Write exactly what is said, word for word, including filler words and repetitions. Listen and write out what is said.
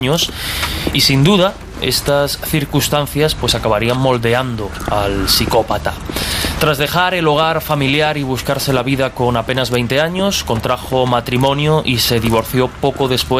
y sin duda estas circunstancias pues acabarían moldeando al psicópata. Tras dejar el hogar familiar y buscarse la vida con apenas veinte años, contrajo matrimonio y se divorció poco después